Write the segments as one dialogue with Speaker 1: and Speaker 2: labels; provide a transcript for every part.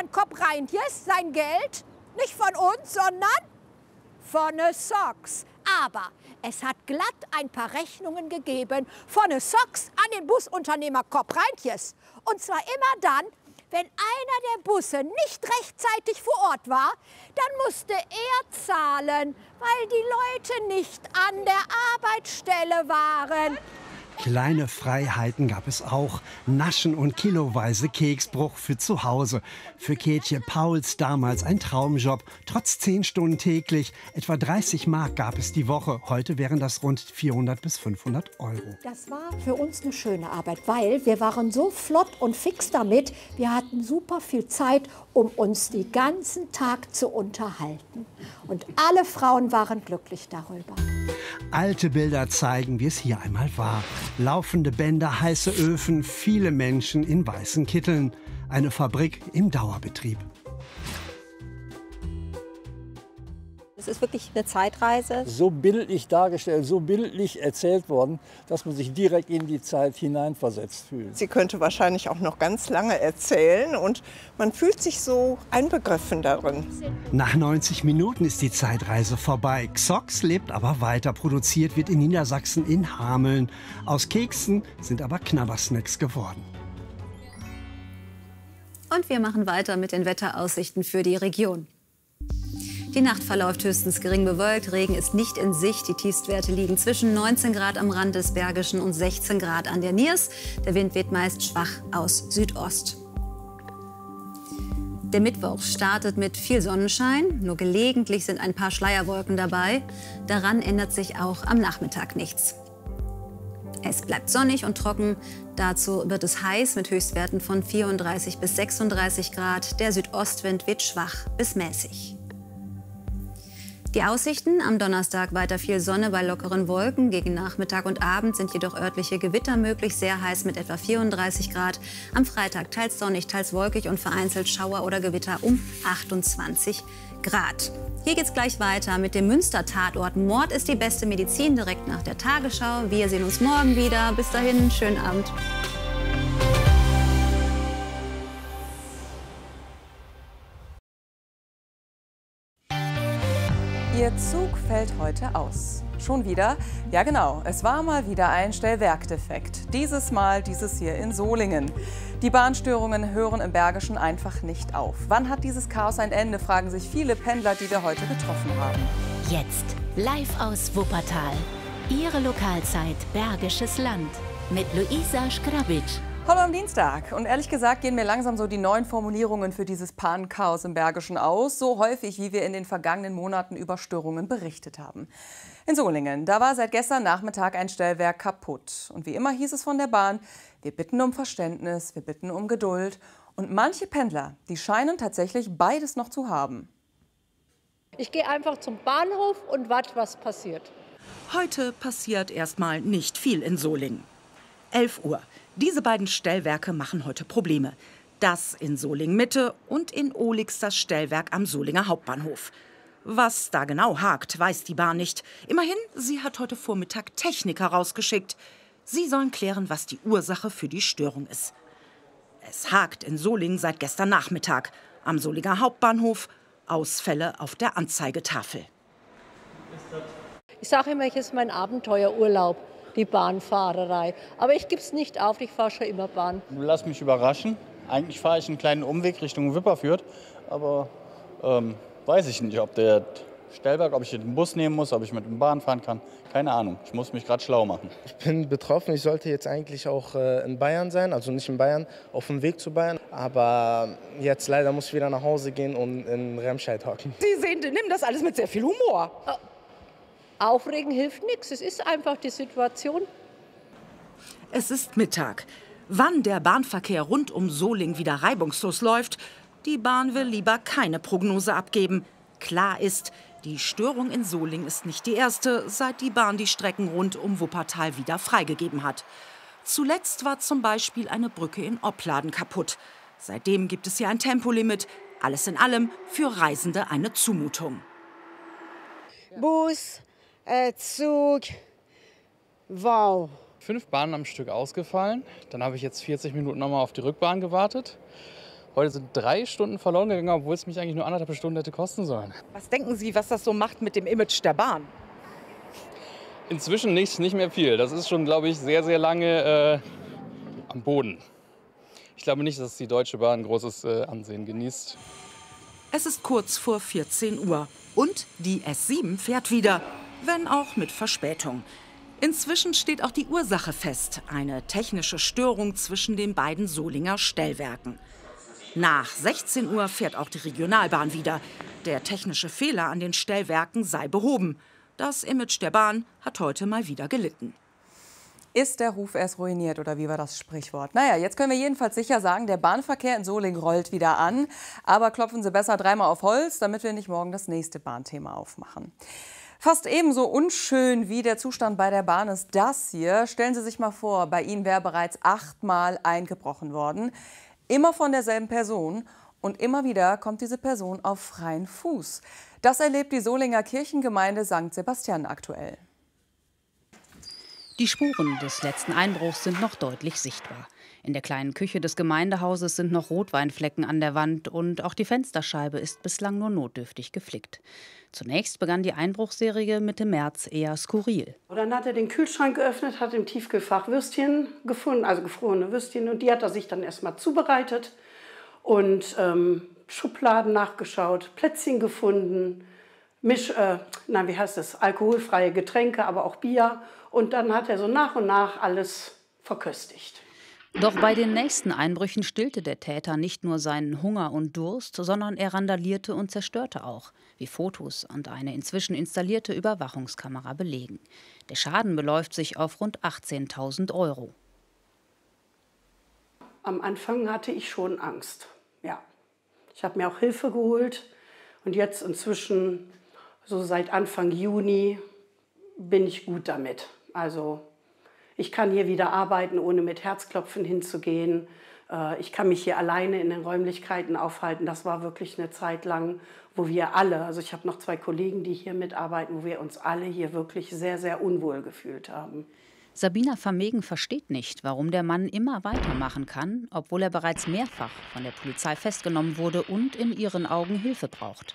Speaker 1: Herrn Kopp-Reintjes sein Geld nicht von uns, sondern von den Sox. Aber es hat glatt ein paar Rechnungen gegeben von den Sox an den Busunternehmer Kopp-Reintjes. Und zwar immer dann, wenn einer der Busse nicht rechtzeitig vor Ort war, dann musste er zahlen, weil die Leute nicht an der Arbeitsstelle waren.
Speaker 2: Kleine Freiheiten gab es auch. Naschen und kiloweise Keksbruch für zu Hause. Für Kätje Pauls damals ein Traumjob. Trotz 10 Stunden täglich. Etwa 30 Mark gab es die Woche. Heute wären das rund 400 bis 500 Euro.
Speaker 1: Das war für uns eine schöne Arbeit, weil wir waren so flott und fix damit. Wir hatten super viel Zeit, um uns den ganzen Tag zu unterhalten. Und alle Frauen waren glücklich darüber.
Speaker 2: Alte Bilder zeigen, wie es hier einmal war. Laufende Bänder, heiße Öfen, viele Menschen in weißen Kitteln. Eine Fabrik im Dauerbetrieb.
Speaker 3: Es ist wirklich eine Zeitreise.
Speaker 4: So bildlich dargestellt, so bildlich erzählt worden, dass man sich direkt in die Zeit hineinversetzt fühlt.
Speaker 5: Sie könnte wahrscheinlich auch noch ganz lange erzählen und man fühlt sich so einbegriffen darin.
Speaker 2: Nach 90 Minuten ist die Zeitreise vorbei. Xox lebt aber weiter. Produziert wird in Niedersachsen in Hameln. Aus Keksen sind aber Knabbersnacks geworden.
Speaker 6: Und wir machen weiter mit den Wetteraussichten für die Region. Die Nacht verläuft höchstens gering bewölkt. Regen ist nicht in Sicht. Die Tiefstwerte liegen zwischen 19 Grad am Rand des Bergischen und 16 Grad an der Niers. Der Wind weht meist schwach aus Südost. Der Mittwoch startet mit viel Sonnenschein. Nur gelegentlich sind ein paar Schleierwolken dabei. Daran ändert sich auch am Nachmittag nichts. Es bleibt sonnig und trocken. Dazu wird es heiß mit Höchstwerten von 34 bis 36 Grad. Der Südostwind weht schwach bis mäßig. Die Aussichten: am Donnerstag weiter viel Sonne bei lockeren Wolken. Gegen Nachmittag und Abend sind jedoch örtliche Gewitter möglich, sehr heiß mit etwa 34 Grad. Am Freitag teils sonnig, teils wolkig und vereinzelt Schauer oder Gewitter um 28 Grad. Hier geht's gleich weiter mit dem Münster-Tatort. Mord ist die beste Medizin, direkt nach der Tagesschau. Wir sehen uns morgen wieder. Bis dahin, schönen Abend.
Speaker 7: Ihr Zug fällt heute aus. Schon wieder? Ja genau, es war mal wieder ein Stellwerkdefekt. Dieses hier in Solingen. Die Bahnstörungen hören im Bergischen einfach nicht auf. Wann hat dieses Chaos ein Ende, fragen sich viele Pendler, die wir heute getroffen haben.
Speaker 8: Jetzt live aus Wuppertal. Ihre Lokalzeit Bergisches Land mit Luisa Schgrabic.
Speaker 7: Hallo am Dienstag. Und ehrlich gesagt gehen mir langsam so die neuen Formulierungen für dieses Bahnchaos im Bergischen aus. So häufig, wie wir in den vergangenen Monaten über Störungen berichtet haben. In Solingen, da war seit gestern Nachmittag ein Stellwerk kaputt. Und wie immer hieß es von der Bahn, wir bitten um Verständnis, wir bitten um Geduld. Und manche Pendler, die scheinen tatsächlich beides noch zu haben.
Speaker 9: Ich gehe einfach zum Bahnhof und warte, was passiert.
Speaker 10: Heute passiert erstmal nicht viel in Solingen. 11 Uhr. Diese beiden Stellwerke machen heute Probleme. Das in Solingen-Mitte und in Ohlix das Stellwerk am Solinger Hauptbahnhof. Was da genau hakt, weiß die Bahn nicht. Immerhin, sie hat heute Vormittag Techniker rausgeschickt. Sie sollen klären, was die Ursache für die Störung ist. Es hakt in Solingen seit gestern Nachmittag. Am Solinger Hauptbahnhof Ausfälle auf der Anzeigetafel.
Speaker 9: Ich sage immer, es ist mein Abenteuerurlaub, die Bahnfahrerei. Aber ich gebe es nicht auf, ich fahre schon immer Bahn.
Speaker 11: Lass mich überraschen. Eigentlich fahre ich einen kleinen Umweg Richtung Wipperfürth. Aber weiß ich nicht, ob der Stellwerk, ob ich den Bus nehmen muss, ob ich mit der Bahn fahren kann. Keine Ahnung, ich muss mich gerade schlau machen.
Speaker 12: Ich bin betroffen, ich sollte jetzt eigentlich auch in Bayern sein, also nicht in Bayern, auf dem Weg zu Bayern. Aber jetzt leider muss ich wieder nach Hause gehen und in Remscheid hocken.
Speaker 13: Sie sehen, nehmen das alles mit sehr viel Humor.
Speaker 9: Aufregen hilft nichts, es ist einfach die Situation.
Speaker 10: Es ist Mittag. Wann der Bahnverkehr rund um Solingen wieder reibungslos läuft, die Bahn will lieber keine Prognose abgeben. Klar ist, die Störung in Solingen ist nicht die erste, seit die Bahn die Strecken rund um Wuppertal wieder freigegeben hat. Zuletzt war zum Beispiel eine Brücke in Opladen kaputt. Seitdem gibt es hier ein Tempolimit. Alles in allem für Reisende eine Zumutung.
Speaker 14: Bus, Zug, wow.
Speaker 15: 5 Bahnen am Stück ausgefallen. Dann habe ich jetzt 40 Minuten nochmal auf die Rückbahn gewartet. Heute sind 3 Stunden verloren gegangen, obwohl es mich eigentlich nur 1,5 Stunden hätte kosten sollen.
Speaker 13: Was denken Sie, was das so macht mit dem Image der Bahn?
Speaker 15: Inzwischen nicht mehr viel. Das ist schon, glaube ich, sehr, sehr lange am Boden. Ich glaube nicht, dass die Deutsche Bahn ein großes Ansehen genießt.
Speaker 10: Es ist kurz vor 14 Uhr und die S7 fährt wieder, wenn auch mit Verspätung. Inzwischen steht auch die Ursache fest, eine technische Störung zwischen den beiden Solinger Stellwerken. Nach 16 Uhr fährt auch die Regionalbahn wieder. Der technische Fehler an den Stellwerken sei behoben. Das Image der Bahn hat heute mal wieder gelitten.
Speaker 7: Ist der Ruf erst ruiniert, oder wie war das Sprichwort? Naja, jetzt können wir jedenfalls sicher sagen, der Bahnverkehr in Solingen rollt wieder an. Aber klopfen Sie besser 3-mal auf Holz, damit wir nicht morgen das nächste Bahnthema aufmachen. Fast ebenso unschön wie der Zustand bei der Bahn ist das hier. Stellen Sie sich mal vor, bei Ihnen wäre bereits 8-mal eingebrochen worden. Immer von derselben Person. Und immer wieder kommt diese Person auf freien Fuß. Das erlebt die Solinger Kirchengemeinde St. Sebastian aktuell.
Speaker 16: Die Spuren des letzten Einbruchs sind noch deutlich sichtbar. In der kleinen Küche des Gemeindehauses sind noch Rotweinflecken an der Wand und auch die Fensterscheibe ist bislang nur notdürftig geflickt. Zunächst begann die Einbruchsserie Mitte März eher skurril.
Speaker 17: Dann hat er den Kühlschrank geöffnet, hat im Tiefkühlfach Würstchen gefunden, also gefrorene Würstchen, und die hat er sich dann erstmal zubereitet und Schubladen nachgeschaut, Plätzchen gefunden, alkoholfreie Getränke, aber auch Bier. Und dann hat er so nach und nach alles verköstigt.
Speaker 16: Doch bei den nächsten Einbrüchen stillte der Täter nicht nur seinen Hunger und Durst, sondern er randalierte und zerstörte auch, wie Fotos und eine inzwischen installierte Überwachungskamera belegen. Der Schaden beläuft sich auf rund 18.000 €.
Speaker 17: Am Anfang hatte ich schon Angst, ja. Ich habe mir auch Hilfe geholt und jetzt inzwischen, so seit Anfang Juni, bin ich gut damit. Also ich kann hier wieder arbeiten, ohne mit Herzklopfen hinzugehen. Ich kann mich hier alleine in den Räumlichkeiten aufhalten. Das war wirklich eine Zeit lang, wo wir alle, also ich habe noch 2 Kollegen, die hier mitarbeiten, wo wir uns alle hier wirklich sehr, sehr unwohl gefühlt haben.
Speaker 16: Sabina Vermegen versteht nicht, warum der Mann immer weitermachen kann, obwohl er bereits mehrfach von der Polizei festgenommen wurde und in ihren Augen Hilfe braucht.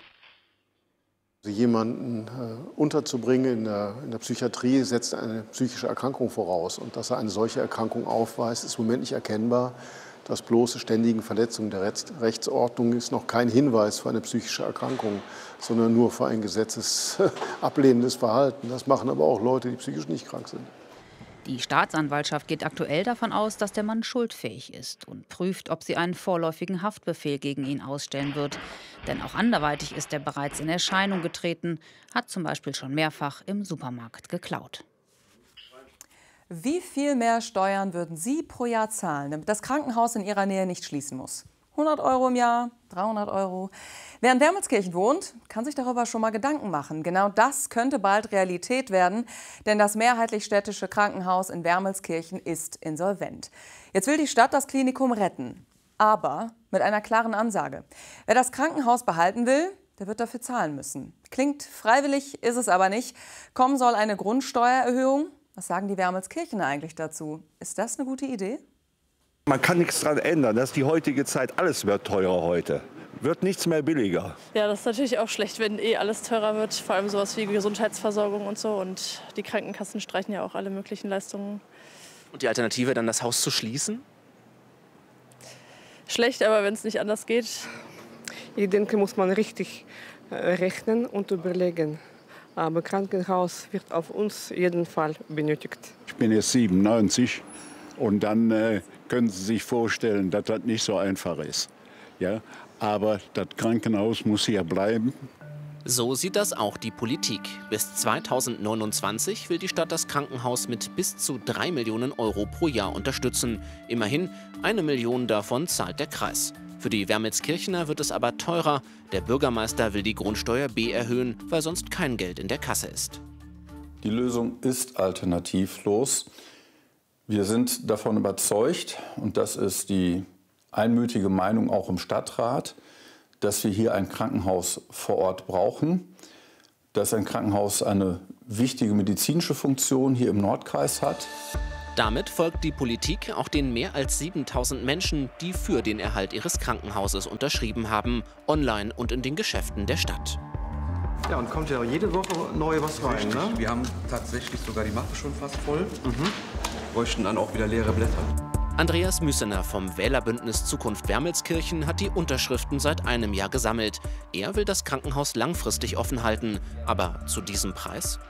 Speaker 18: Jemanden unterzubringen in der Psychiatrie setzt eine psychische Erkrankung voraus. Und dass er eine solche Erkrankung aufweist, ist im Moment nicht erkennbar. Das bloße ständigen Verletzung der Rechtsordnung ist noch kein Hinweis für eine psychische Erkrankung, sondern nur für ein gesetzesablehnendes Verhalten. Das machen aber auch Leute, die psychisch nicht krank sind.
Speaker 16: Die Staatsanwaltschaft geht aktuell davon aus, dass der Mann schuldfähig ist und prüft, ob sie einen vorläufigen Haftbefehl gegen ihn ausstellen wird. Denn auch anderweitig ist er bereits in Erscheinung getreten, hat zum Beispiel schon mehrfach im Supermarkt geklaut.
Speaker 7: Wie viel mehr Steuern würden Sie pro Jahr zahlen, damit das Krankenhaus in Ihrer Nähe nicht schließen muss? 100 € im Jahr, 300 €. Wer in Wermelskirchen wohnt, kann sich darüber schon mal Gedanken machen. Genau das könnte bald Realität werden, denn das mehrheitlich städtische Krankenhaus in Wermelskirchen ist insolvent. Jetzt will die Stadt das Klinikum retten, aber mit einer klaren Ansage. Wer das Krankenhaus behalten will, der wird dafür zahlen müssen. Klingt freiwillig, ist es aber nicht. Kommen soll eine Grundsteuererhöhung. Was sagen die Wermelskirchener eigentlich dazu? Ist das eine gute Idee?
Speaker 19: Man kann nichts daran ändern. Das ist die heutige Zeit. Alles wird teurer heute. Wird nichts mehr billiger.
Speaker 20: Ja, das ist natürlich auch schlecht, wenn alles teurer wird. Vor allem sowas wie Gesundheitsversorgung und so. Und die Krankenkassen streichen ja auch alle möglichen Leistungen.
Speaker 21: Und die Alternative, dann das Haus zu schließen?
Speaker 20: Schlecht, aber wenn es nicht anders geht.
Speaker 22: Ich denke, muss man richtig rechnen und überlegen. Aber Krankenhaus wird auf uns jeden Fall benötigt.
Speaker 23: Ich bin jetzt 97 und dann können Sie sich vorstellen, dass das nicht so einfach ist. Ja? Aber das Krankenhaus muss hier bleiben.
Speaker 21: So sieht das auch die Politik. Bis 2029 will die Stadt das Krankenhaus mit bis zu 3 Millionen € pro Jahr unterstützen. Immerhin 1 Million davon zahlt der Kreis. Für die Wermelskirchener wird es aber teurer. Der Bürgermeister will die Grundsteuer B erhöhen, weil sonst kein Geld in der Kasse ist.
Speaker 24: Die Lösung ist alternativlos. Wir sind davon überzeugt, und das ist die einmütige Meinung auch im Stadtrat, dass wir hier ein Krankenhaus vor Ort brauchen, dass ein Krankenhaus eine wichtige medizinische Funktion hier im Nordkreis hat.
Speaker 21: Damit folgt die Politik auch den mehr als 7.000 Menschen, die für den Erhalt ihres Krankenhauses unterschrieben haben, online und in den Geschäften der Stadt.
Speaker 1: Ja, und kommt ja jede Woche neu was rein,
Speaker 3: Richtig.
Speaker 1: ne?
Speaker 3: Wir haben tatsächlich sogar die Mappe schon fast voll. Bräuchten dann auch wieder leere Blätter.
Speaker 21: Andreas Müssener vom Wählerbündnis Zukunft Wermelskirchen hat die Unterschriften seit einem Jahr gesammelt. Er will das Krankenhaus langfristig offen halten. Aber zu diesem Preis?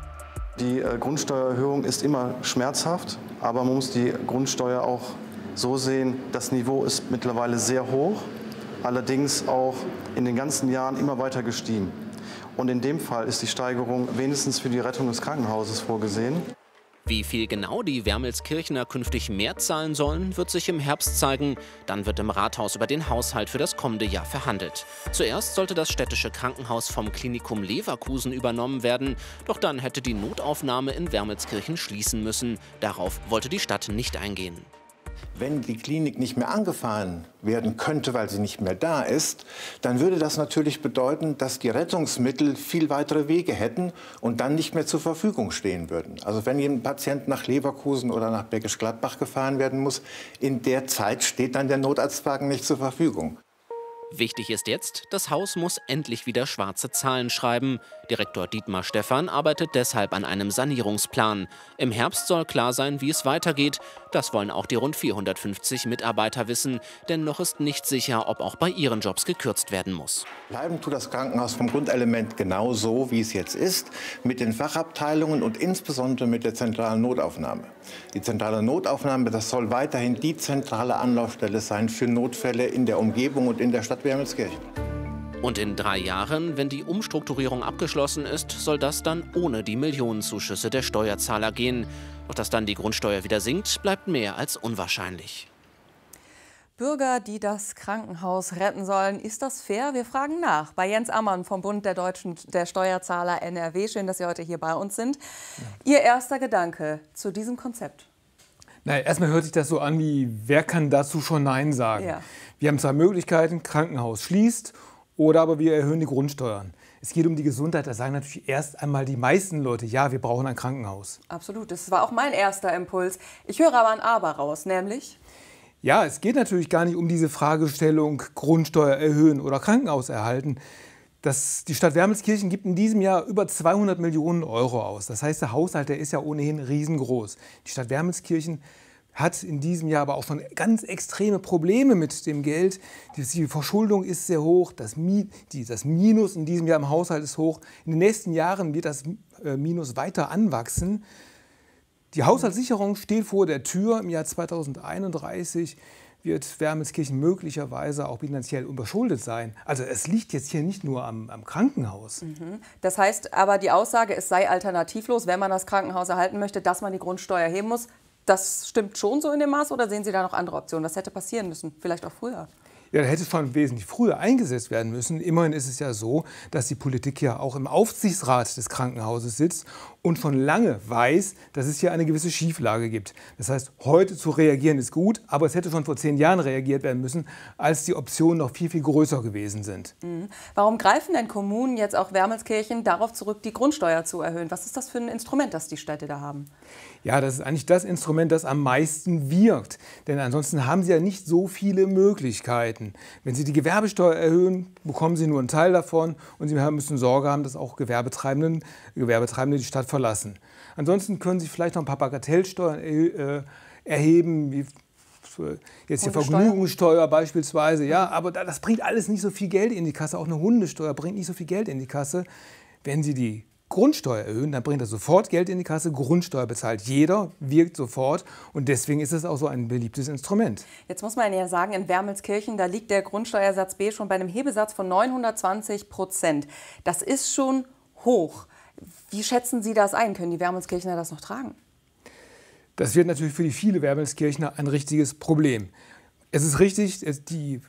Speaker 1: Die Grundsteuererhöhung ist immer schmerzhaft, aber man muss die Grundsteuer auch so sehen, das Niveau ist mittlerweile sehr hoch, allerdings auch in den ganzen Jahren immer weiter gestiegen. Und in dem Fall ist die Steigerung wenigstens für die Rettung des Krankenhauses vorgesehen.
Speaker 21: Wie viel genau die Wermelskirchener künftig mehr zahlen sollen, wird sich im Herbst zeigen. Dann wird im Rathaus über den Haushalt für das kommende Jahr verhandelt. Zuerst sollte das städtische Krankenhaus vom Klinikum Leverkusen übernommen werden. Doch dann hätte die Notaufnahme in Wermelskirchen schließen müssen. Darauf wollte die Stadt nicht eingehen.
Speaker 4: Wenn die Klinik nicht mehr angefahren werden könnte, weil sie nicht mehr da ist, dann würde das natürlich bedeuten, dass die Rettungsmittel viel weitere Wege hätten und dann nicht mehr zur Verfügung stehen würden. Also wenn ein Patient nach Leverkusen oder nach Bergisch Gladbach gefahren werden muss, in der Zeit steht dann der Notarztwagen nicht zur Verfügung.
Speaker 21: Wichtig ist jetzt, das Haus muss endlich wieder schwarze Zahlen schreiben. Direktor Dietmar Stephan arbeitet deshalb an einem Sanierungsplan. Im Herbst soll klar sein, wie es weitergeht. Das wollen auch die rund 450 Mitarbeiter wissen. Denn noch ist nicht sicher, ob auch bei ihren Jobs gekürzt werden muss.
Speaker 4: Bleiben tut das Krankenhaus vom Grundelement genau so, wie es jetzt ist, mit den Fachabteilungen und insbesondere mit der zentralen Notaufnahme. Die zentrale Notaufnahme, das soll weiterhin die zentrale Anlaufstelle sein für Notfälle in der Umgebung und in der Stadt Wermelskirchen.
Speaker 21: Und in 3 Jahren, wenn die Umstrukturierung abgeschlossen ist, soll das dann ohne die Millionenzuschüsse der Steuerzahler gehen. Doch dass dann die Grundsteuer wieder sinkt, bleibt mehr als unwahrscheinlich.
Speaker 7: Bürger, die das Krankenhaus retten sollen, ist das fair? Wir fragen nach. Bei Jens Ammann vom Bund der Steuerzahler NRW. Schön, dass Sie heute hier bei uns sind. Ihr erster Gedanke zu diesem Konzept?
Speaker 5: Naja, erstmal hört sich das so an wie, wer kann dazu schon Nein sagen? Ja. Wir haben 2 Möglichkeiten, Krankenhaus schließt oder aber wir erhöhen die Grundsteuern. Es geht um die Gesundheit, da sagen natürlich erst einmal die meisten Leute, ja, wir brauchen ein Krankenhaus.
Speaker 7: Absolut, das war auch mein erster Impuls. Ich höre aber ein Aber raus, nämlich?
Speaker 5: Ja, es geht natürlich gar nicht um diese Fragestellung Grundsteuer erhöhen oder Krankenhaus erhalten. Die Stadt Wermelskirchen gibt in diesem Jahr über 200 Millionen Euro aus. Das heißt, der Haushalt, der ist ja ohnehin riesengroß. Die Stadt Wermelskirchen hat in diesem Jahr aber auch schon ganz extreme Probleme mit dem Geld. Die Verschuldung ist sehr hoch, das Minus in diesem Jahr im Haushalt ist hoch. In den nächsten Jahren wird das Minus weiter anwachsen. Die Haushaltssicherung steht vor der Tür. Im Jahr 2031 wird Wermelskirchen möglicherweise auch finanziell überschuldet sein. Also es liegt jetzt hier nicht nur am Krankenhaus.
Speaker 7: Das heißt aber die Aussage, es sei alternativlos, wenn man das Krankenhaus erhalten möchte, dass man die Grundsteuer heben muss. Das stimmt schon so in dem Maß oder sehen Sie da noch andere Optionen? Was hätte passieren müssen? Vielleicht auch früher?
Speaker 5: Ja, da hätte es schon wesentlich früher eingesetzt werden müssen. Immerhin ist es ja so, dass die Politik ja auch im Aufsichtsrat des Krankenhauses sitzt und schon lange weiß, dass es hier eine gewisse Schieflage gibt. Das heißt, heute zu reagieren ist gut, aber es hätte schon vor 10 Jahren reagiert werden müssen, als die Optionen noch viel, viel größer gewesen sind.
Speaker 7: Warum greifen denn Kommunen, jetzt auch Wermelskirchen, darauf zurück, die Grundsteuer zu erhöhen? Was ist das für ein Instrument, das die Städte da haben?
Speaker 5: Ja, das ist eigentlich das Instrument, das am meisten wirkt. Denn ansonsten haben sie ja nicht so viele Möglichkeiten. Wenn sie die Gewerbesteuer erhöhen, bekommen sie nur einen Teil davon und sie müssen Sorge haben, dass auch Gewerbetreibende die Stadt verlassen. Ansonsten können sie vielleicht noch ein paar Bagatellsteuern erheben, wie jetzt die Vergnügungssteuer beispielsweise. Ja, aber das bringt alles nicht so viel Geld in die Kasse. Auch eine Hundesteuer bringt nicht so viel Geld in die Kasse. Wenn sie die Grundsteuer erhöhen, dann bringt das sofort Geld in die Kasse. Grundsteuer bezahlt jeder, wirkt sofort. Und deswegen ist es auch so ein beliebtes Instrument.
Speaker 7: Jetzt muss man ja sagen, in Wermelskirchen, da liegt der Grundsteuersatz B schon bei einem Hebesatz von 920%. Das ist schon hoch. Wie schätzen Sie das ein? Können die Wermelskirchener das noch tragen?
Speaker 5: Das wird natürlich für die viele Wermelskirchener ein richtiges Problem. Es ist richtig, die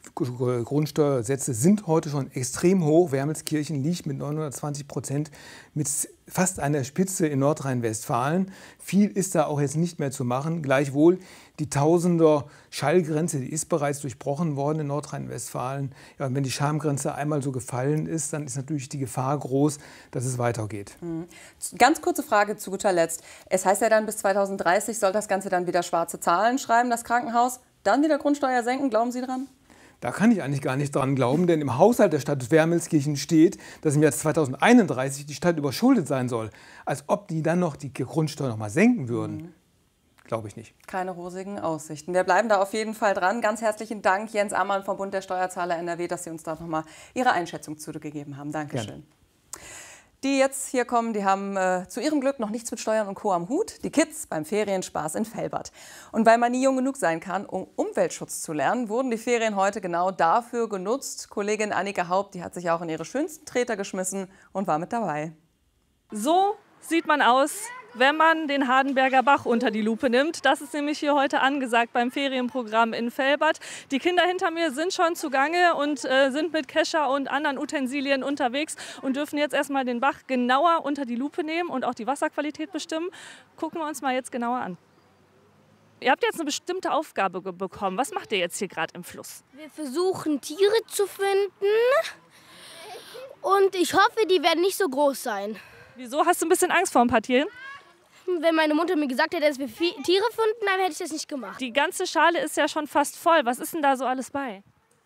Speaker 5: Grundsteuersätze sind heute schon extrem hoch. Wermelskirchen liegt mit 920% mit fast an der Spitze in Nordrhein-Westfalen. Viel ist da auch jetzt nicht mehr zu machen. Gleichwohl, die Tausender Schallgrenze, die ist bereits durchbrochen worden in Nordrhein-Westfalen. Ja, und wenn die Schamgrenze einmal so gefallen ist, dann ist natürlich die Gefahr groß, dass es weitergeht.
Speaker 7: Ganz kurze Frage zu guter Letzt. Es heißt ja dann, bis 2030 soll das Ganze dann wieder schwarze Zahlen schreiben, das Krankenhaus. Dann wieder Grundsteuer senken, glauben Sie dran?
Speaker 5: Da kann ich eigentlich gar nicht dran glauben, denn im Haushalt der Stadt Wermelskirchen steht, dass im Jahr 2031 die Stadt überschuldet sein soll. Als ob die dann noch die Grundsteuer noch mal senken würden. Glaube ich nicht.
Speaker 7: Keine rosigen Aussichten. Wir bleiben da auf jeden Fall dran. Ganz herzlichen Dank, Jens Ammann vom Bund der Steuerzahler NRW, dass Sie uns da noch mal Ihre Einschätzung zugegeben haben. Dankeschön.
Speaker 5: Gerne.
Speaker 7: Die jetzt hier kommen, die haben zu ihrem Glück noch nichts mit Steuern und Co. am Hut. Die Kids beim Ferienspaß in Velbert. Und weil man nie jung genug sein kann, um Umweltschutz zu lernen, wurden die Ferien heute genau dafür genutzt. Kollegin Annika Haupt, die hat sich auch in ihre schönsten Treter geschmissen und war mit dabei.
Speaker 2: So sieht man aus, wenn man den Hardenberger Bach unter die Lupe nimmt. Das ist nämlich hier heute angesagt beim Ferienprogramm in Velbert. Die Kinder hinter mir sind schon zugange und sind mit Kescher und anderen Utensilien unterwegs und dürfen jetzt erstmal den Bach genauer unter die Lupe nehmen und auch die Wasserqualität bestimmen. Gucken wir uns mal jetzt genauer an. Ihr habt jetzt eine bestimmte Aufgabe bekommen. Was macht ihr jetzt hier gerade im Fluss?
Speaker 6: Wir versuchen, Tiere zu finden und ich hoffe, die werden nicht so groß sein.
Speaker 2: Wieso? Hast du ein bisschen Angst vor ein paar Tieren?
Speaker 6: Wenn meine Mutter mir gesagt hätte, dass wir Tiere finden, dann hätte ich das nicht gemacht.
Speaker 2: Die ganze Schale ist ja schon fast voll. Was ist denn da so alles bei?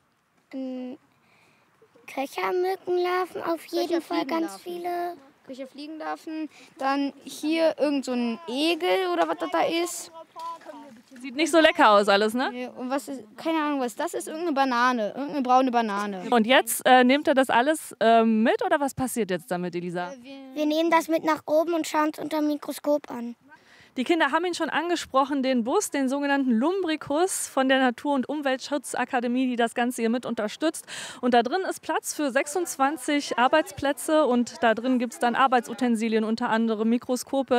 Speaker 8: Köchermückenlarven, auf jeden Fall ganz viele. Köcherfliegenlarven. Dann hier irgend so ein Egel oder was das da ist.
Speaker 2: Sieht nicht so lecker aus alles, ne?
Speaker 8: Und was ist, keine Ahnung, was das ist, irgendeine Banane, irgendeine braune Banane.
Speaker 2: Und jetzt nehmt ihr das alles mit oder was passiert jetzt damit, Elisa?
Speaker 8: Wir nehmen das mit nach oben und schauen es unter dem Mikroskop an.
Speaker 2: Die Kinder haben ihn schon angesprochen, den Bus, den sogenannten Lumbricus von der Natur- und Umweltschutzakademie, die das Ganze hier mit unterstützt. Und da drin ist Platz für 26 Arbeitsplätze und da drin gibt es dann Arbeitsutensilien, unter anderem Mikroskope.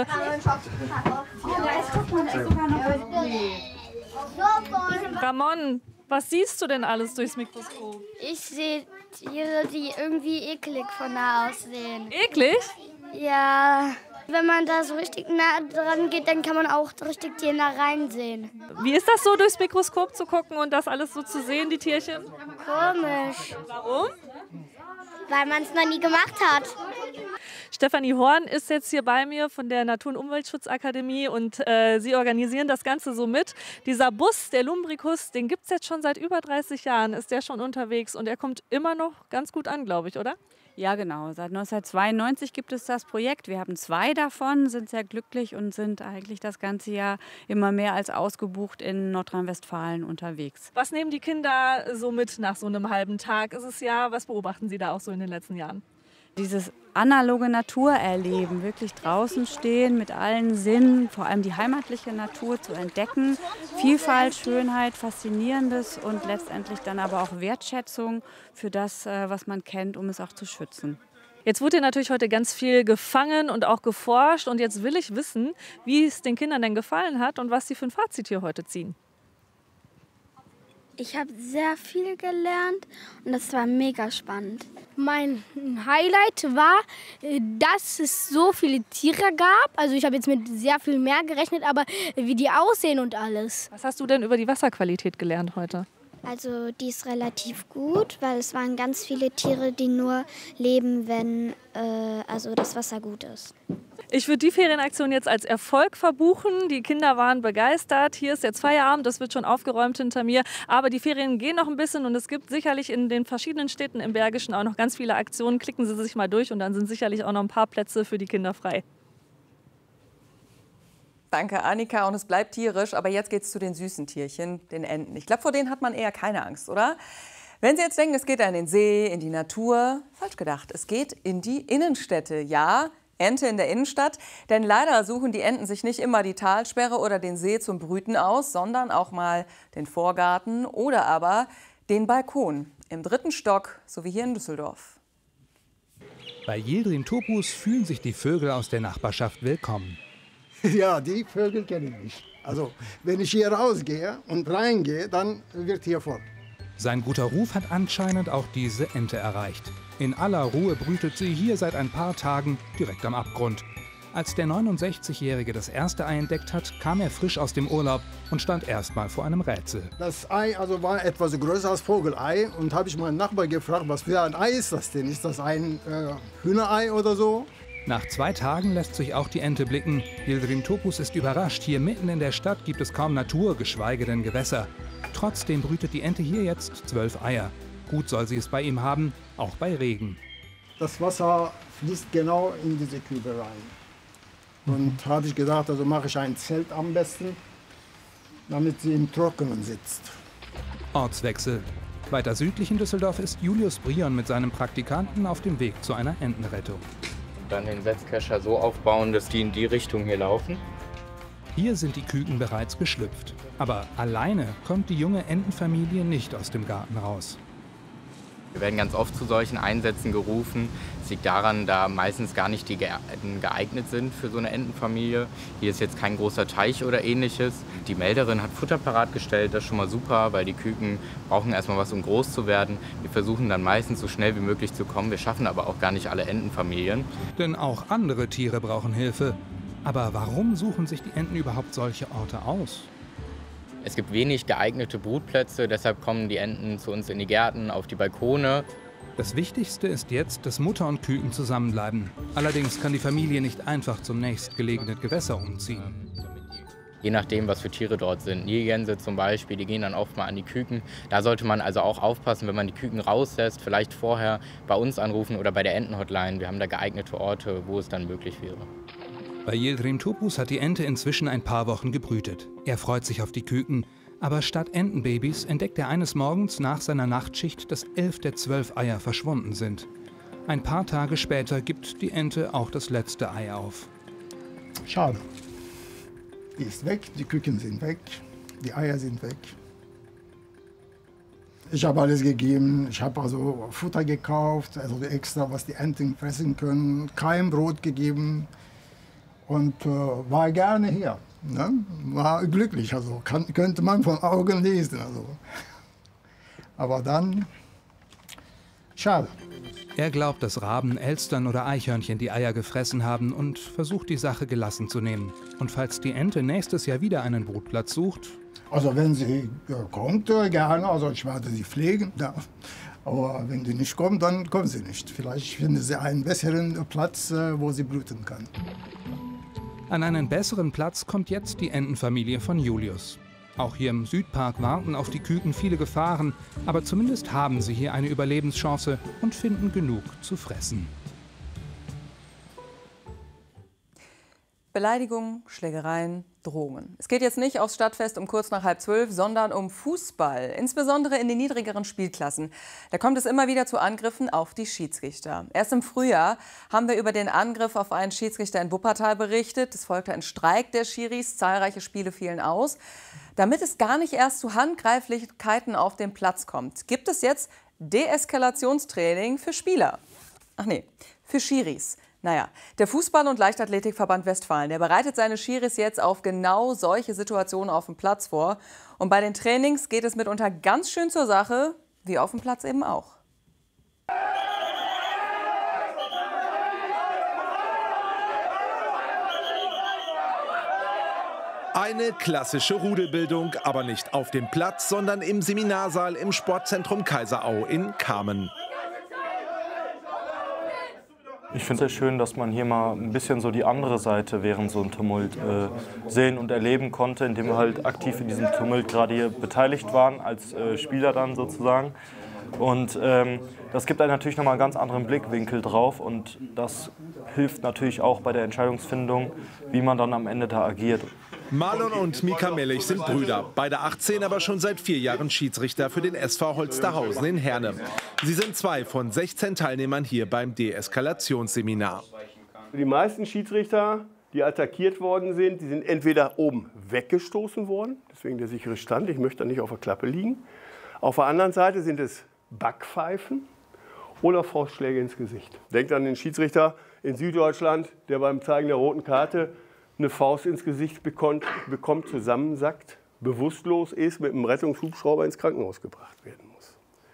Speaker 2: Ramon, was siehst du denn alles durchs Mikroskop?
Speaker 8: Ich sehe Tiere, die irgendwie eklig von nah aussehen.
Speaker 2: Eklig?
Speaker 8: Ja. Wenn man da so richtig nah dran geht, dann kann man auch richtig Tiere nah reinsehen.
Speaker 2: Wie ist das so, durchs Mikroskop zu gucken und das alles so zu sehen, die Tierchen?
Speaker 8: Komisch.
Speaker 2: Warum?
Speaker 8: Weil man es noch nie gemacht hat.
Speaker 2: Stefanie Horn ist jetzt hier bei mir von der Natur- und Umweltschutzakademie und sie organisieren das Ganze so mit. Dieser Bus, der Lumbricus, den gibt es jetzt schon seit über 30 Jahren, ist der schon unterwegs und er kommt immer noch ganz gut an, glaube ich, oder?
Speaker 11: Ja, genau. Seit 1992 gibt es das Projekt. Wir haben 2 davon, sind sehr glücklich und sind eigentlich das ganze Jahr immer mehr als ausgebucht in Nordrhein-Westfalen unterwegs.
Speaker 2: Was nehmen die Kinder so mit nach so einem halben Tag? Ist es ja, was beobachten Sie da auch so in den letzten Jahren?
Speaker 11: Dieses analoge Naturerleben, wirklich draußen stehen mit allen Sinnen, vor allem die heimatliche Natur zu entdecken. Vielfalt, Schönheit, Faszinierendes und letztendlich dann aber auch Wertschätzung für das, was man kennt, um es auch zu schützen.
Speaker 2: Jetzt wurde natürlich heute ganz viel gefangen und auch geforscht und jetzt will ich wissen, wie es den Kindern denn gefallen hat und was sie für ein Fazit hier heute ziehen.
Speaker 8: Ich habe sehr viel gelernt und das war mega spannend. Mein Highlight war, dass es so viele Tiere gab. Also ich habe jetzt mit sehr viel mehr gerechnet, aber wie die aussehen und alles.
Speaker 2: Was hast du denn über die Wasserqualität gelernt heute?
Speaker 8: Also die ist relativ gut, weil es waren ganz viele Tiere, die nur leben, wenn also das Wasser gut ist.
Speaker 2: Ich würde die Ferienaktion jetzt als Erfolg verbuchen. Die Kinder waren begeistert. Hier ist jetzt Feierabend, das wird schon aufgeräumt hinter mir. Aber die Ferien gehen noch ein bisschen und es gibt sicherlich in den verschiedenen Städten im Bergischen auch noch ganz viele Aktionen. Klicken Sie sich mal durch und dann sind sicherlich auch noch ein paar Plätze für die Kinder frei.
Speaker 7: Danke, Annika. Und es bleibt tierisch, aber jetzt geht es zu den süßen Tierchen, den Enten. Ich glaube, vor denen hat man eher keine Angst, oder? Wenn Sie jetzt denken, es geht in den See, in die Natur, falsch gedacht. Es geht in die Innenstädte, ja. Ente in der Innenstadt, denn leider suchen die Enten sich nicht immer die Talsperre oder den See zum Brüten aus, sondern auch mal den Vorgarten oder aber den Balkon im 3. Stock, so wie hier in Düsseldorf.
Speaker 25: Bei Yildirim Topuz fühlen sich die Vögel aus der Nachbarschaft willkommen.
Speaker 26: Ja, die Vögel kenne ich. Also, wenn ich hier rausgehe und reingehe, dann wird hier voll.
Speaker 25: Sein guter Ruf hat anscheinend auch diese Ente erreicht. In aller Ruhe brütet sie hier seit ein paar Tagen direkt am Abgrund. Als der 69-Jährige das erste Ei entdeckt hat, kam er frisch aus dem Urlaub und stand erstmal vor einem Rätsel.
Speaker 26: Das Ei war etwas größer als Vogelei und habe ich meinen Nachbarn gefragt, was für ein Ei ist das denn? Ist das ein Hühnerei oder so?
Speaker 25: Nach 2 Tagen lässt sich auch die Ente blicken. Yildirim Topuz ist überrascht. Hier mitten in der Stadt gibt es kaum Natur, geschweige denn Gewässer. Trotzdem brütet die Ente hier jetzt 12 Eier. Gut soll sie es bei ihm haben, auch bei Regen.
Speaker 26: Das Wasser fließt genau in diese Kübel rein. Und habe ich gedacht, also mache ich ein Zelt am besten, damit sie im Trockenen sitzt.
Speaker 25: Ortswechsel. Weiter südlich in Düsseldorf ist Julius Brion mit seinem Praktikanten auf dem Weg zu einer Entenrettung.
Speaker 9: Dann den Setzkescher so aufbauen, dass die in die Richtung hier laufen.
Speaker 25: Hier sind die Küken bereits geschlüpft. Aber alleine kommt die junge Entenfamilie nicht aus dem Garten raus.
Speaker 9: Wir werden ganz oft zu solchen Einsätzen gerufen. Es liegt daran, da meistens gar nicht die Gärten geeignet sind für so eine Entenfamilie. Hier ist jetzt kein großer Teich oder ähnliches. Die Melderin hat Futter parat gestellt, das ist schon mal super, weil die Küken brauchen erstmal was, um groß zu werden. Wir versuchen dann meistens so schnell wie möglich zu kommen. Wir schaffen aber auch gar nicht alle Entenfamilien.
Speaker 25: Denn auch andere Tiere brauchen Hilfe. Aber warum suchen sich die Enten überhaupt solche Orte aus?
Speaker 9: Es gibt wenig geeignete Brutplätze, deshalb kommen die Enten zu uns in die Gärten, auf die Balkone.
Speaker 25: Das Wichtigste ist jetzt, dass Mutter und Küken zusammenbleiben. Allerdings kann die Familie nicht einfach zum nächstgelegenen Gewässer umziehen.
Speaker 9: Je nachdem, was für Tiere dort sind. Nilgänse zum Beispiel, die gehen dann oft mal an die Küken. Da sollte man also auch aufpassen, wenn man die Küken rauslässt, vielleicht vorher bei uns anrufen oder bei der Entenhotline. Wir haben da geeignete Orte, wo es dann möglich wäre.
Speaker 25: Bei Yildirim Topuz hat die Ente inzwischen ein paar Wochen gebrütet. Er freut sich auf die Küken. Aber statt Entenbabys entdeckt er eines Morgens nach seiner Nachtschicht, dass 11 der 12 Eier verschwunden sind. Ein paar Tage später gibt die Ente auch das letzte Ei auf.
Speaker 26: Schade. Die ist weg, die Küken sind weg, die Eier sind weg. Ich habe alles gegeben, ich habe also Futter gekauft, also extra, was die Enten fressen können, kein Brot gegeben. Und war gerne hier, ne? War glücklich, also könnte man von Augen lesen. Also. Aber dann, schade.
Speaker 25: Er glaubt, dass Raben, Elstern oder Eichhörnchen die Eier gefressen haben und versucht, die Sache gelassen zu nehmen. Und falls die Ente nächstes Jahr wieder einen Brutplatz sucht...
Speaker 26: Also wenn sie kommt, gerne, also ich werde sie pflegen. Ja. Aber wenn sie nicht kommt, dann kommt sie nicht. Vielleicht finden sie einen besseren Platz, wo sie brüten kann.
Speaker 25: An einen besseren Platz kommt jetzt die Entenfamilie von Julius. Auch hier im Südpark warten auf die Küken viele Gefahren, aber zumindest haben sie hier eine Überlebenschance und finden genug zu fressen.
Speaker 7: Beleidigungen, Schlägereien, Drohungen. Es geht jetzt nicht aufs Stadtfest um kurz nach 11:30, sondern um Fußball, insbesondere in den niedrigeren Spielklassen. Da kommt es immer wieder zu Angriffen auf die Schiedsrichter. Erst im Frühjahr haben wir über den Angriff auf einen Schiedsrichter in Wuppertal berichtet. Es folgte ein Streik der Schiris, zahlreiche Spiele fielen aus. Damit es gar nicht erst zu Handgreiflichkeiten auf dem Platz kommt, gibt es jetzt Deeskalationstraining für Spieler. Ach nee, für Schiris. Naja, der Fußball- und Leichtathletikverband Westfalen, der bereitet seine Schiris jetzt auf genau solche Situationen auf dem Platz vor. Und bei den Trainings geht es mitunter ganz schön zur Sache, wie auf dem Platz eben auch.
Speaker 10: Eine klassische Rudelbildung, aber nicht auf dem Platz, sondern im Seminarsaal im Sportzentrum Kaiserau in Kamen.
Speaker 12: Ich finde es sehr schön, dass man hier mal ein bisschen so die andere Seite während so einem Tumult sehen und erleben konnte, indem wir halt aktiv in diesem Tumult gerade hier beteiligt waren, als Spieler dann sozusagen. Und das gibt einem natürlich nochmal einen ganz anderen Blickwinkel drauf und das hilft natürlich auch bei der Entscheidungsfindung, wie man dann am Ende da agiert.
Speaker 10: Marlon und Mika Mellich sind Brüder, beide 18, aber schon seit 4 Jahren Schiedsrichter für den SV Holsterhausen in Herne. Sie sind 2 von 16 Teilnehmern hier beim Deeskalationsseminar.
Speaker 13: Die meisten Schiedsrichter, die attackiert worden sind, die sind entweder oben weggestoßen worden, deswegen der sichere Stand, ich möchte da nicht auf der Klappe liegen. Auf der anderen Seite sind es Backpfeifen oder Faustschläge ins Gesicht. Denkt an den Schiedsrichter in Süddeutschland, der beim Zeigen der roten Karte eine Faust ins Gesicht bekommt, zusammensackt, bewusstlos ist, mit einem Rettungshubschrauber ins Krankenhaus gebracht werden muss.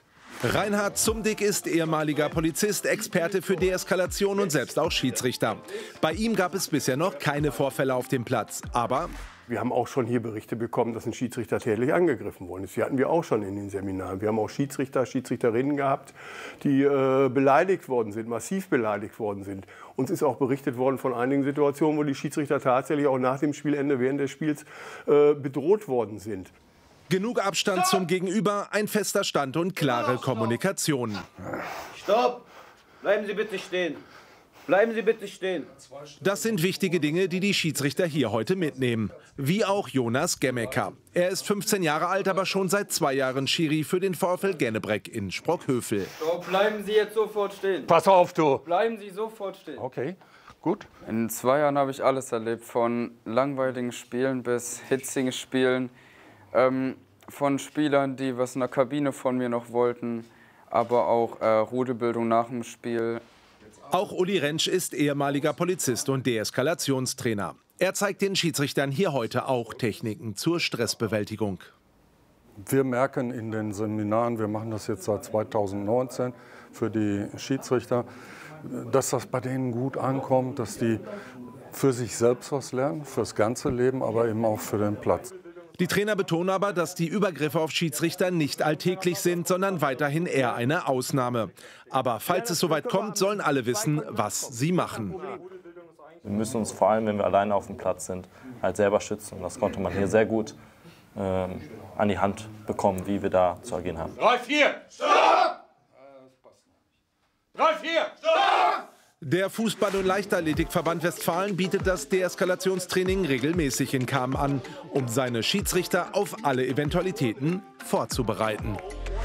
Speaker 10: Reinhard Zumdick ist ehemaliger Polizist, Experte für Deeskalation und selbst auch Schiedsrichter. Bei ihm gab es bisher noch keine Vorfälle auf dem Platz. Aber
Speaker 13: wir haben auch schon hier Berichte bekommen, dass ein Schiedsrichter tätlich angegriffen worden ist. Die hatten wir auch schon in den Seminaren. Wir haben auch Schiedsrichter, Schiedsrichterinnen gehabt, die beleidigt worden sind, massiv beleidigt worden sind. Uns ist auch berichtet worden von einigen Situationen, wo die Schiedsrichter tatsächlich auch nach dem Spielende, während des Spiels bedroht worden sind.
Speaker 10: Genug Abstand zum Gegenüber, ein fester Stand und klare Kommunikation.
Speaker 14: Stopp! Bleiben Sie bitte stehen. Bleiben Sie bitte stehen.
Speaker 10: Das sind wichtige Dinge, die die Schiedsrichter hier heute mitnehmen. Wie auch Jonas Gemmecker. Er ist 15 Jahre alt, aber schon seit 2 Jahren Schiri für den VfL Gennebreck in Sprockhövel.
Speaker 14: Stopp, bleiben Sie jetzt sofort stehen.
Speaker 15: Pass auf, du.
Speaker 14: Bleiben Sie sofort stehen.
Speaker 15: Okay, gut.
Speaker 16: In 2 Jahren habe ich alles erlebt, von langweiligen Spielen bis hitzigen Spielen. Von Spielern, die was in der Kabine von mir noch wollten, aber auch Rudelbildung nach dem Spiel.
Speaker 10: Auch Uli Rentsch ist ehemaliger Polizist und Deeskalationstrainer. Er zeigt den Schiedsrichtern hier heute auch Techniken zur Stressbewältigung.
Speaker 15: Wir merken in den Seminaren, wir machen das jetzt seit 2019 für die Schiedsrichter, dass das bei denen gut ankommt, dass die für sich selbst was lernen, fürs ganze Leben, aber eben auch für den Platz.
Speaker 10: Die Trainer betonen aber, dass die Übergriffe auf Schiedsrichter nicht alltäglich sind, sondern weiterhin eher eine Ausnahme. Aber falls es soweit kommt, sollen alle wissen, was sie machen.
Speaker 12: Wir müssen uns vor allem, wenn wir alleine auf dem Platz sind, halt selber schützen. Und das konnte man hier sehr gut an die Hand bekommen, wie wir da zu agieren haben.
Speaker 15: 3-4, stopp! 3-4, stopp!
Speaker 10: Der Fußball- und Leichtathletikverband Westfalen bietet das Deeskalationstraining regelmäßig in Cham an, um seine Schiedsrichter auf alle Eventualitäten vorzubereiten.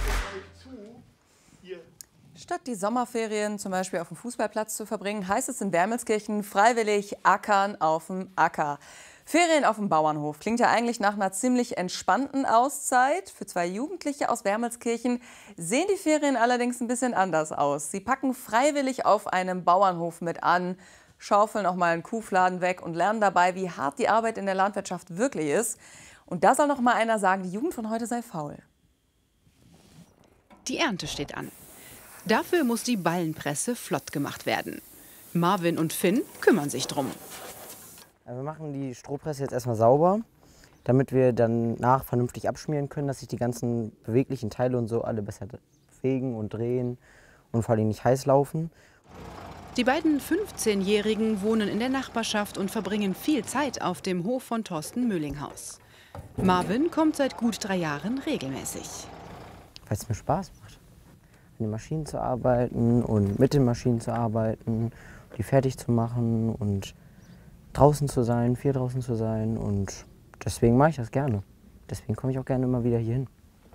Speaker 7: Statt die Sommerferien zum Beispiel auf dem Fußballplatz zu verbringen, heißt es in Wermelskirchen freiwillig ackern auf dem Acker. Ferien auf dem Bauernhof klingt ja eigentlich nach einer ziemlich entspannten Auszeit. Für 2 Jugendliche aus Wermelskirchen sehen die Ferien allerdings ein bisschen anders aus. Sie packen freiwillig auf einem Bauernhof mit an, schaufeln auch mal einen Kuhfladen weg und lernen dabei, wie hart die Arbeit in der Landwirtschaft wirklich ist. Und da soll noch mal einer sagen, die Jugend von heute sei faul.
Speaker 17: Die Ernte steht an. Dafür muss die Ballenpresse flott gemacht werden. Marvin und Finn kümmern sich drum.
Speaker 18: Wir machen die Strohpresse jetzt erstmal sauber, damit wir danach vernünftig abschmieren können, dass sich die ganzen beweglichen Teile und so alle besser bewegen und drehen und vor allem nicht heiß laufen.
Speaker 17: Die beiden 15-Jährigen wohnen in der Nachbarschaft und verbringen viel Zeit auf dem Hof von Thorsten Möhlinghaus. Marvin kommt seit gut 3 Jahren regelmäßig.
Speaker 18: Weil es mir Spaß macht, an den Maschinen zu arbeiten und mit den Maschinen zu arbeiten, die fertig zu machen und draußen zu sein, viel draußen zu sein, und deswegen mache ich das gerne. Deswegen komme ich auch gerne immer wieder hier hin.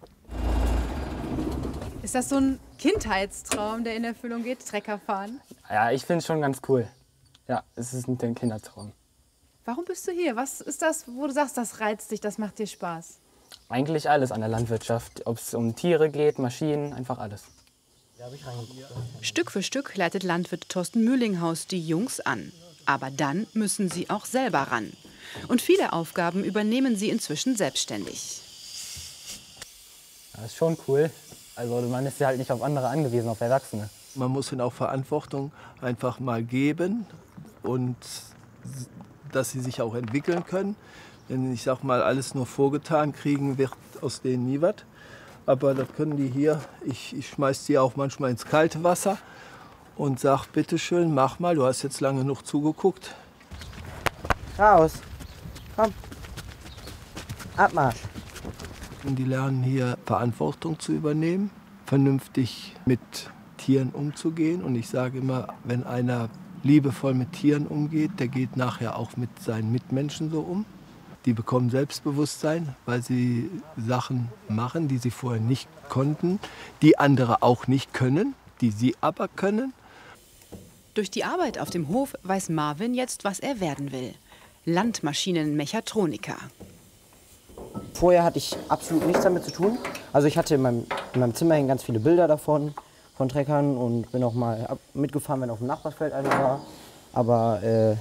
Speaker 19: Ist das so ein Kindheitstraum, der in Erfüllung geht, Trecker fahren?
Speaker 27: Ja, ich finde es schon ganz cool. Ja, es ist ein Kindertraum.
Speaker 19: Warum bist du hier? Was ist das, wo du sagst, das reizt dich, das macht dir Spaß?
Speaker 27: Eigentlich alles an der Landwirtschaft. Ob es um Tiere geht, Maschinen, einfach alles.
Speaker 17: Stück für Stück leitet Landwirt Thorsten Möhlinghaus die Jungs an. Aber dann müssen sie auch selber ran. Und viele Aufgaben übernehmen sie inzwischen selbstständig.
Speaker 27: Das ist schon cool. Also man ist ja halt nicht auf andere angewiesen, auf Erwachsene.
Speaker 28: Man muss ihnen auch Verantwortung einfach mal geben und dass sie sich auch entwickeln können. Wenn ich sag mal, alles nur vorgetan kriegen, wird aus denen nie was. Aber das können die hier. Ich schmeiß die auch manchmal ins kalte Wasser und sag, bitteschön, mach mal, du hast jetzt lange genug zugeguckt.
Speaker 18: Raus, komm, Abmarsch.
Speaker 28: Und die lernen hier Verantwortung zu übernehmen, vernünftig mit Tieren umzugehen. Und ich sage immer, wenn einer liebevoll mit Tieren umgeht, der geht nachher auch mit seinen Mitmenschen so um. Die bekommen Selbstbewusstsein, weil sie Sachen machen, die sie vorher nicht konnten, die andere auch nicht können, die sie aber können.
Speaker 17: Durch die Arbeit auf dem Hof weiß Marvin jetzt, was er werden will. Landmaschinenmechatroniker.
Speaker 18: Vorher hatte ich absolut nichts damit zu tun. Also ich hatte in meinem Zimmer hängen ganz viele Bilder davon, von Treckern, und bin auch mal mitgefahren, wenn auf dem Nachbarsfeld einer war. Aber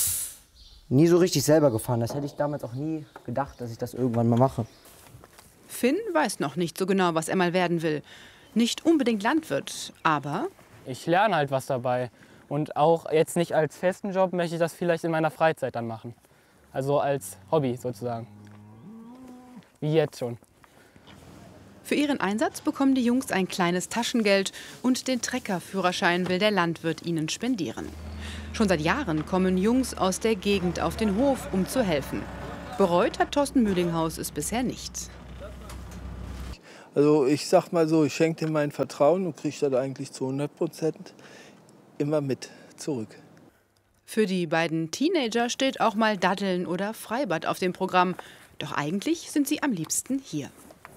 Speaker 18: nie so richtig selber gefahren. Das hätte ich damals auch nie gedacht, dass ich das irgendwann mal mache.
Speaker 17: Finn weiß noch nicht so genau, was er mal werden will. Nicht unbedingt Landwirt, aber...
Speaker 27: Ich lerne halt was dabei. Und auch jetzt nicht als festen Job möchte ich das vielleicht in meiner Freizeit dann machen. Also als Hobby sozusagen. Wie jetzt schon.
Speaker 17: Für ihren Einsatz bekommen die Jungs ein kleines Taschengeld und den Treckerführerschein will der Landwirt ihnen spendieren. Schon seit Jahren kommen Jungs aus der Gegend auf den Hof, um zu helfen. Bereut hat Thorsten Mühlinghaus es bisher nicht.
Speaker 28: Also ich sag mal so, ich schenke dir mein Vertrauen und kriege das eigentlich zu 100% immer mit zurück.
Speaker 17: Für die beiden Teenager steht auch mal Daddeln oder Freibad auf dem Programm. Doch eigentlich sind sie am liebsten hier.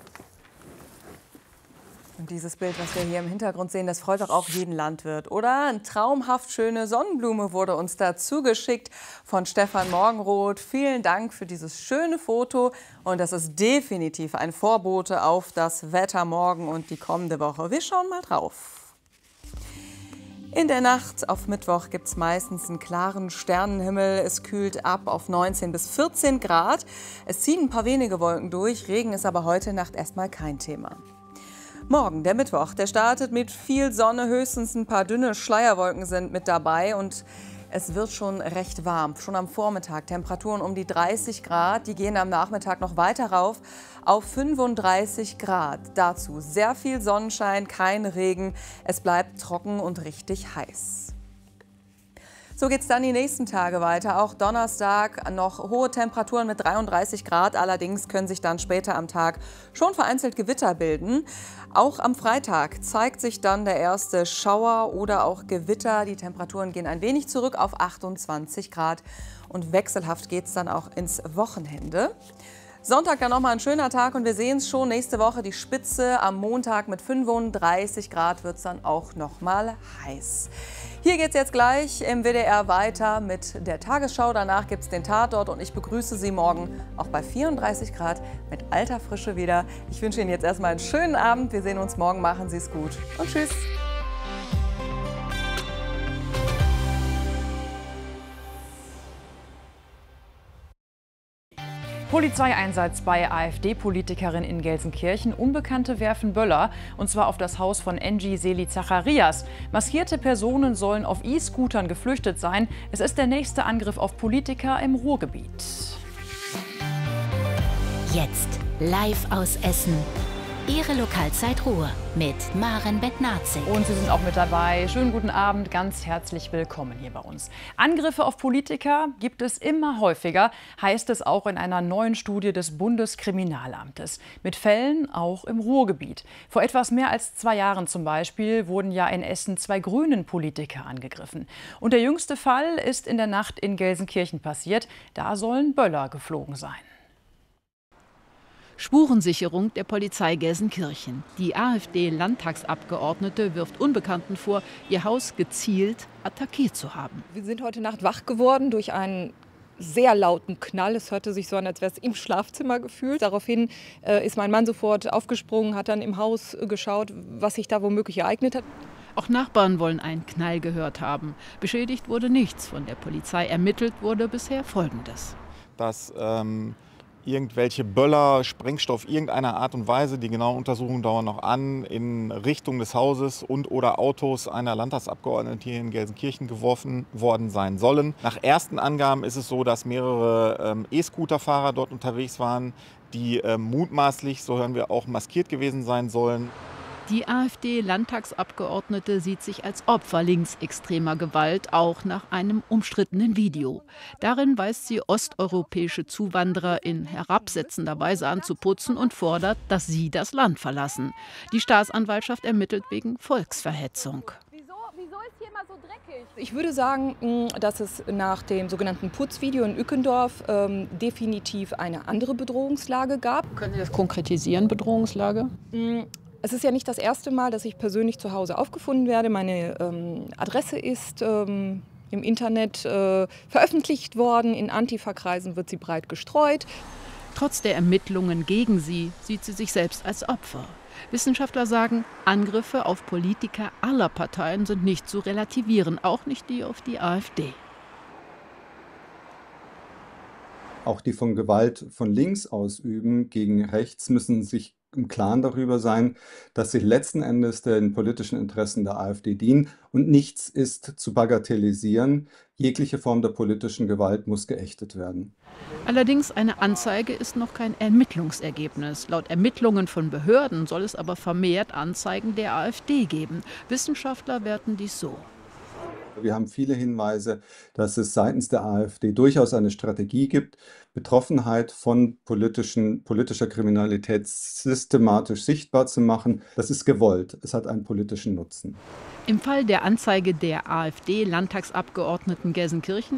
Speaker 7: Und dieses Bild, was wir hier im Hintergrund sehen, das freut doch auch jeden Landwirt, oder? Eine traumhaft schöne Sonnenblume wurde uns da zugeschickt von Stefan Morgenroth. Vielen Dank für dieses schöne Foto. Und das ist definitiv ein Vorbote auf das Wetter morgen und die kommende Woche. Wir schauen mal drauf. In der Nacht auf Mittwoch gibt es meistens einen klaren Sternenhimmel. Es kühlt ab auf 19 bis 14 Grad. Es ziehen ein paar wenige Wolken durch. Regen ist aber heute Nacht erstmal kein Thema. Morgen, der Mittwoch, der startet mit viel Sonne, höchstens ein paar dünne Schleierwolken sind mit dabei und es wird schon recht warm. Schon am Vormittag Temperaturen um die 30 Grad, die gehen am Nachmittag noch weiter rauf auf 35 Grad. Dazu sehr viel Sonnenschein, kein Regen, es bleibt trocken und richtig heiß. So geht es dann die nächsten Tage weiter. Auch Donnerstag noch hohe Temperaturen mit 33 Grad. Allerdings können sich dann später am Tag schon vereinzelt Gewitter bilden. Auch am Freitag zeigt sich dann der erste Schauer oder auch Gewitter. Die Temperaturen gehen ein wenig zurück auf 28 Grad. Und wechselhaft geht es dann auch ins Wochenende. Sonntag dann nochmal ein schöner Tag und wir sehen es schon nächste Woche die Spitze. Am Montag mit 35 Grad wird es dann auch nochmal heiß. Hier geht es jetzt gleich im WDR weiter mit der Tagesschau. Danach gibt es den Tatort und ich begrüße Sie morgen auch bei 34 Grad mit alter Frische wieder. Ich wünsche Ihnen jetzt erstmal einen schönen Abend. Wir sehen uns morgen. Machen Sie es gut und tschüss.
Speaker 1: Polizeieinsatz bei AfD-Politikerin in Gelsenkirchen. Unbekannte werfen Böller, und zwar auf das Haus von Engi Seli Zacharias. Maskierte Personen sollen auf E-Scootern geflüchtet sein. Es ist der nächste Angriff auf Politiker im Ruhrgebiet.
Speaker 3: Jetzt live aus Essen. Ihre Lokalzeit Ruhr mit Maren Bettnarzik.
Speaker 1: Und Sie sind auch mit dabei. Schönen guten Abend, ganz herzlich willkommen hier bei uns. Angriffe auf Politiker gibt es immer häufiger, heißt es auch in einer neuen Studie des Bundeskriminalamtes. Mit Fällen auch im Ruhrgebiet. Vor etwas mehr als 2 Jahren zum Beispiel wurden ja in Essen 2 grünen Politiker angegriffen. Und der jüngste Fall ist in der Nacht in Gelsenkirchen passiert. Da sollen Böller geflogen sein.
Speaker 4: Spurensicherung der Polizei Gelsenkirchen. Die AfD-Landtagsabgeordnete wirft Unbekannten vor, ihr Haus gezielt attackiert zu haben.
Speaker 20: Wir sind heute Nacht wach geworden durch einen sehr lauten Knall. Es hörte sich so an, als wäre es im Schlafzimmer gefühlt. Daraufhin ist mein Mann sofort aufgesprungen, hat dann im Haus geschaut, was sich da womöglich ereignet hat.
Speaker 4: Auch Nachbarn wollen einen Knall gehört haben. Beschädigt wurde nichts. Von der Polizei ermittelt wurde bisher Folgendes.
Speaker 21: Dass irgendwelche Böller, Sprengstoff irgendeiner Art und Weise, die genauen Untersuchungen dauern noch an, in Richtung des Hauses und oder Autos einer Landtagsabgeordneten hier in Gelsenkirchen geworfen worden sein sollen. Nach ersten Angaben ist es so, dass mehrere E-Scooter-Fahrer dort unterwegs waren, die mutmaßlich, so hören wir auch, maskiert gewesen sein sollen.
Speaker 4: Die AfD-Landtagsabgeordnete sieht sich als Opfer linksextremer Gewalt, auch nach einem umstrittenen Video. Darin weist sie osteuropäische Zuwanderer in herabsetzender Weise anzuputzen und fordert, dass sie das Land verlassen. Die Staatsanwaltschaft ermittelt wegen Volksverhetzung.
Speaker 20: Wieso ist hier immer so dreckig? Ich würde sagen, dass es nach dem sogenannten Putzvideo in Ückendorf definitiv eine andere Bedrohungslage gab.
Speaker 4: Können Sie das konkretisieren, Bedrohungslage?
Speaker 20: Es ist ja nicht das erste Mal, dass ich persönlich zu Hause aufgefunden werde. Meine Adresse ist im Internet veröffentlicht worden. In Antifa-Kreisen wird sie breit gestreut.
Speaker 4: Trotz der Ermittlungen gegen sie sieht sie sich selbst als Opfer. Wissenschaftler sagen, Angriffe auf Politiker aller Parteien sind nicht zu relativieren, auch nicht die auf die AfD.
Speaker 2: auch die von Gewalt von links ausüben gegen rechts, müssen sich im Klaren darüber sein, dass sie letzten Endes den politischen Interessen der AfD dienen und nichts ist zu bagatellisieren. Jegliche Form der politischen Gewalt muss geächtet werden.
Speaker 4: Allerdings eine Anzeige ist noch kein Ermittlungsergebnis. Laut Ermittlungen von Behörden soll es aber vermehrt Anzeigen der AfD geben. Wissenschaftler werten dies so.
Speaker 2: Wir haben viele Hinweise, dass es seitens der AfD durchaus eine Strategie gibt, Betroffenheit von politischer Kriminalität systematisch sichtbar zu machen. Das ist gewollt. Es hat einen politischen Nutzen.
Speaker 4: Im Fall der Anzeige der AfD-Landtagsabgeordneten Gelsenkirchen